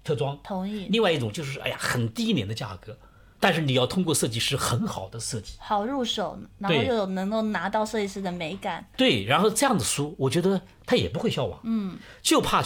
特装， 同意。 另外一种就是哎呀很低廉的价格，但是你要通过设计师很好的设计， 好入手，然后又能够拿到设计师的美感。 对，然后这样的书，我觉得它也不会消亡，就怕